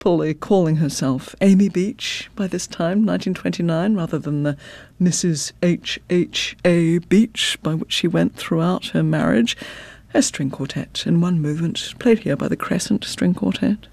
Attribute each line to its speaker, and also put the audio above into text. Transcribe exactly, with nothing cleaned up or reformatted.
Speaker 1: Fully calling herself Amy Beach by this time, nineteen twenty-nine, rather than the Missus H H A Beach by which she went throughout her marriage. A string quartet in one movement, played here by the Crescent String Quartet.